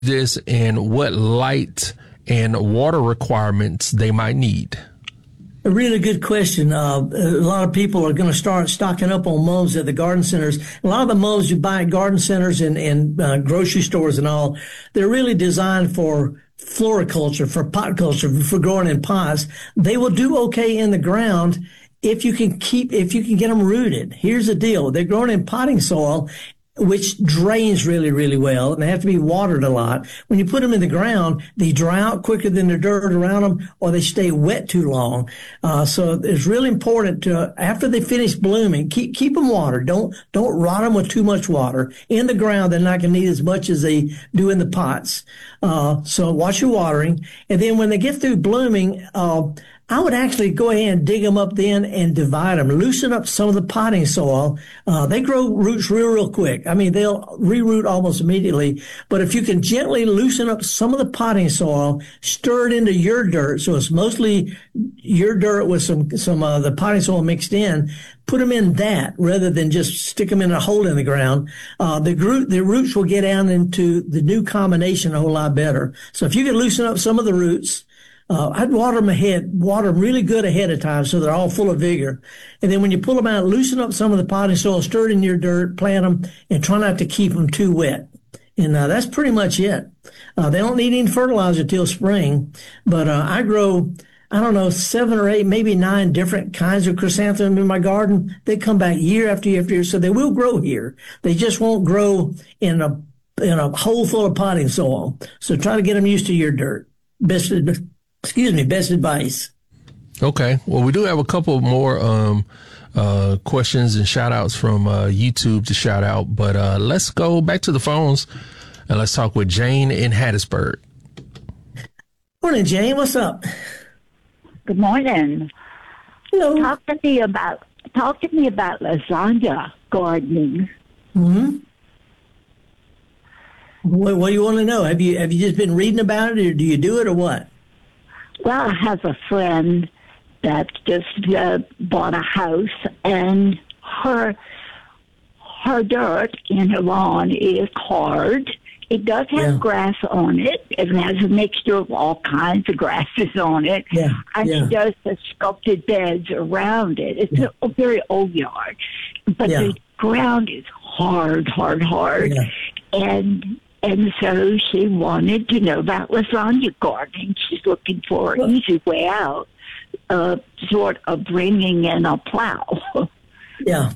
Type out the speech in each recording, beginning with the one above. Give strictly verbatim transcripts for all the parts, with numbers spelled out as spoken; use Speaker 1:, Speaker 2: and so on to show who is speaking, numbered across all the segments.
Speaker 1: this and what light and water requirements they might need?
Speaker 2: A really good question. Uh, a lot of people are going to start stocking up on mulms at the garden centers. A lot of the mulms you buy at garden centers and, and uh, grocery stores and all, they're really designed for floriculture, for pot culture, for growing in pots. They will do okay in the ground if you can keep, if you can get them rooted. Here's the deal. They're grown in potting soil, which drains really, really well, and they have to be watered a lot. When you put them in the ground, they dry out quicker than the dirt around them, or they stay wet too long. Uh, so it's really important to, after they finish blooming, keep keep them watered. Don't don't rot them with too much water. In the ground, they're not going to need as much as they do in the pots. Uh, so watch your watering, and then when they get through blooming, uh, I would actually go ahead and dig them up then and divide them, loosen up some of the potting soil. Uh, they grow roots real, real quick. I mean, they'll reroot almost immediately. But if you can gently loosen up some of the potting soil, stir it into your dirt, so it's mostly your dirt with some, some, uh, the potting soil mixed in, put them in that rather than just stick them in a hole in the ground. Uh, the root, the roots will get down into the new combination a whole lot better. So if you can loosen up some of the roots, Uh, I'd water them ahead, water them really good ahead of time so they're all full of vigor. And then when you pull them out, loosen up some of the potting soil, stir it in your dirt, plant them, and try not to keep them too wet. And uh, that's pretty much it. Uh, they don't need any fertilizer till spring. But uh, I grow, I don't know, seven or eight, maybe nine different kinds of chrysanthemum in my garden. They come back year after year after year, so they will grow here. They just won't grow in a in a hole full of potting soil. So try to get them used to your dirt. Best Excuse me, best advice.
Speaker 1: Okay. Well, we do have a couple more um, uh, questions and shout outs from uh, YouTube to shout out, but uh, let's go back to the phones and let's talk with Jane in Hattiesburg.
Speaker 2: Morning, Jane. What's up?
Speaker 3: Good morning.
Speaker 2: Hello.
Speaker 3: Talk to me about talk to me about lasagna gardening.
Speaker 2: Hmm. What, what do you want to know? Have you have you just been reading about it, or do you do it, or what?
Speaker 3: Well, I have a friend that just uh, bought a house, and her her dirt in her lawn is hard. It does have yeah. grass on it. It has a mixture of all kinds of grasses on it.
Speaker 2: Yeah.
Speaker 3: And
Speaker 2: yeah.
Speaker 3: she does the sculpted beds around it. It's yeah. a, a very old yard, but yeah. the ground is hard, hard, hard, yeah. and. And so she wanted to know about lasagna gardening. She's looking for an easy way out, uh, sort of bringing in a plow.
Speaker 2: Yeah.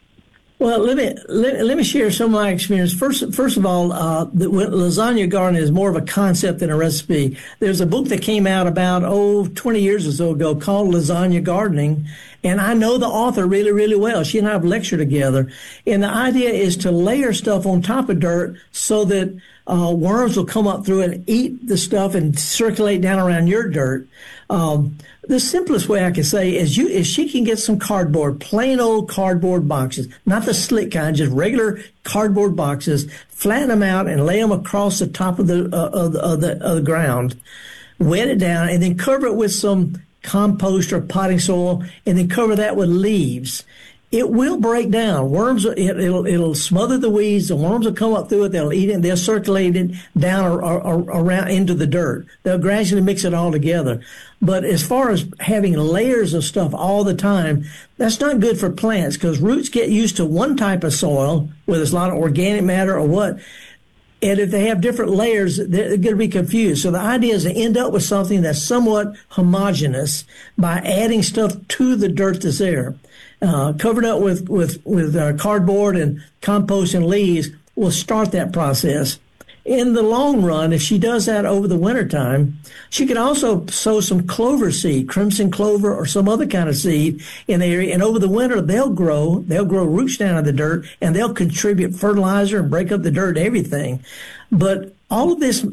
Speaker 2: Well, let me let, let me share some of my experience. First, first of all, uh, the lasagna gardening is more of a concept than a recipe. There's a book that came out about oh twenty years or so ago called Lasagna Gardening, and I know the author really, really well. She and I have lectured together, and the idea is to layer stuff on top of dirt so that uh, worms will come up through it and eat the stuff and circulate down around your dirt. Um, the simplest way I can say is you, if she can get some cardboard, plain old cardboard boxes, not the slick kind, just regular cardboard boxes, flatten them out and lay them across the top of the, uh, of the, of the, of the ground, wet it down, and then cover it with some compost or potting soil, and then cover that with leaves. It will break down. Worms, it, it'll, it'll smother the weeds. The worms will come up through it. They'll eat it. They'll circulate it down or, or, or around into the dirt. They'll gradually mix it all together. But as far as having layers of stuff all the time, that's not good for plants because roots get used to one type of soil, whether it's a lot of organic matter or what. And if they have different layers, they're going to be confused. So the idea is to end up with something that's somewhat homogeneous by adding stuff to the dirt that's there. Uh, covered up with, with, with uh, cardboard and compost and leaves will start that process. In the long run, if she does that over the wintertime, she can also sow some clover seed, crimson clover or some other kind of seed in the area. And over the winter, they'll grow, they'll grow roots down in the dirt, and they'll contribute fertilizer and break up the dirt and everything. But all of this,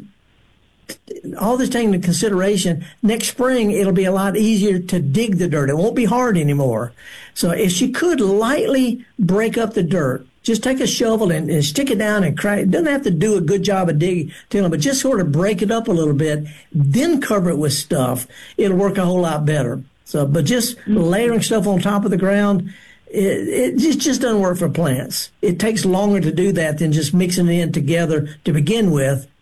Speaker 2: all this taken into consideration, next spring, it'll be a lot easier to dig the dirt. It won't be hard anymore. So if she could lightly break up the dirt, just take a shovel and, and stick it down and crack. It doesn't have to do a good job of digging, but just sort of break it up a little bit, then cover it with stuff. It'll work a whole lot better. So, but just layering stuff on top of the ground, it, it just, just doesn't work for plants. It takes longer to do that than just mixing it in together to begin with.